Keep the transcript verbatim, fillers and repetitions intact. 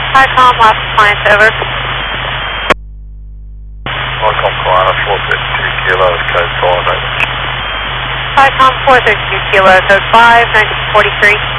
Icom, last appliance, over. Icom Kilometer four thirty-two Kilo, code five, over. Icom four thirty-two Kilo, code five, nineteen forty-three.